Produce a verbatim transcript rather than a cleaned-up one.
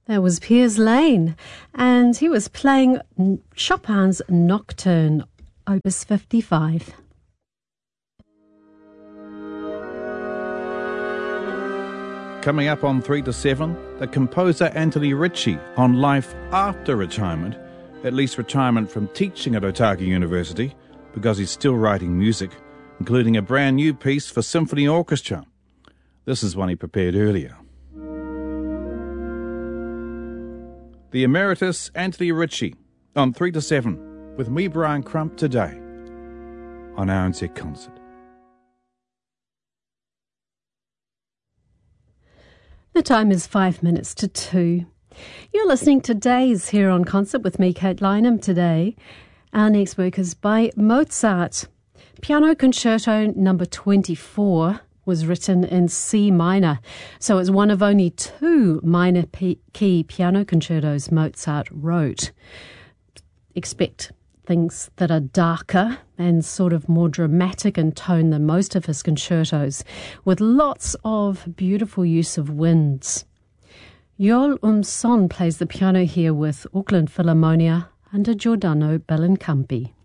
That was Piers Lane, and he was playing Chopin's Nocturne, Opus fifty-five. Coming up on three to seven, the composer Anthony Ritchie on life after retirement, at least retirement from teaching at Otago University, because he's still writing music, including a brand new piece for symphony orchestra. This is one he prepared earlier. The Emeritus Anthony Ritchie on three to seven with me, Brian Crump, today on R N Z Concert. The time is five minutes to two. You're listening to Days here on Concert with me, Kate Lynham, today. Our next work is by Mozart. Piano Concerto number twenty-four was written in C minor, so it's one of only two minor p- key piano concertos Mozart wrote. Expect things that are darker and sort of more dramatic in tone than most of his concertos, with lots of beautiful use of winds. Joel Umson plays the piano here with Auckland Philharmonia under Giordano Bellincampi.